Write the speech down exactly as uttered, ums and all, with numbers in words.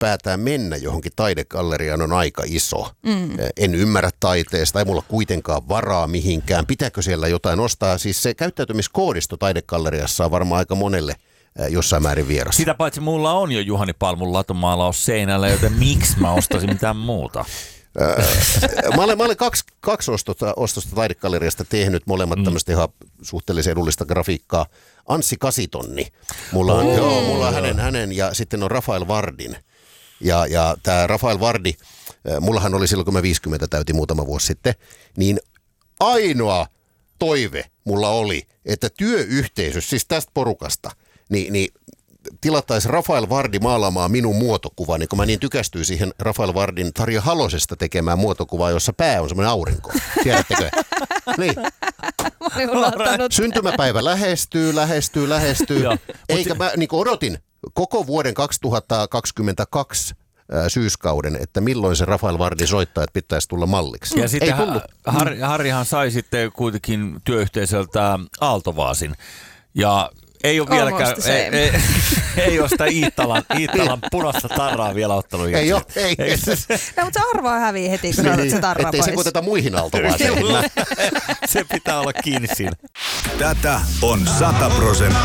ylipäätään mennä johonkin taidegalleriaan on aika iso. Mm. En ymmärrä taiteesta, ei mulla kuitenkaan varaa mihinkään. Pitääkö siellä jotain ostaa? Siis se käyttäytymiskoodisto taidegalleriassa on varmaan aika monelle jossain määrin vieras. Sitä paitsi mulla on jo Juhani Palmun latumaalaus seinällä, joten miksi mä ostaisin mitään muuta? mä olen, mä olen kaksi, kaksi ostosta, ostosta taidegalleriasta tehnyt, molemmat mm. tämmöistä ihan suhteellisen edullista grafiikkaa. Anssi Kasitonni, mulla on, oh. joo, mulla on hänen, hänen ja sitten on Rafael Vardin. Ja, ja tämä Rafael Vardi, mullahan oli silloin kun mä viisikymmentä täytin muutama vuosi sitten, niin ainoa toive mulla oli, että työyhteisössä, siis tästä porukasta, niin, niin tilattaisiin Rafael Vardi maalaamaan minun muotokuvan, niin kun mä niin tykästyin siihen Rafael Vardin Tarja Halosesta tekemään muotokuvaa, jossa pää on semmoinen aurinko. Tiedättekö? Niin. Syntymäpäivä lähestyy, lähestyy, lähestyy. Joo, eikä mä niin odotin koko vuoden kaksituhattakaksikymmentäkaksi syyskauden, että milloin se Rafael Vardi soittaa, että pitäisi tulla malliksi. Ja sitten Har, Harrihan sai sitten kuitenkin työyhteisöltä Aaltovaasin. Ja ei ole vieläkään, ei, ei, ei ole sitä Iittalan, Iittalan punaista tarraa vielä ottanut. Ei ole, ei. ei. No, mutta se arvoa hävii heti, kun niin, se tarra pois. Ettei sekoiteta muihin Aaltovaaseihin. Se pitää olla kiinni siinä. Tätä on sata prosenttia.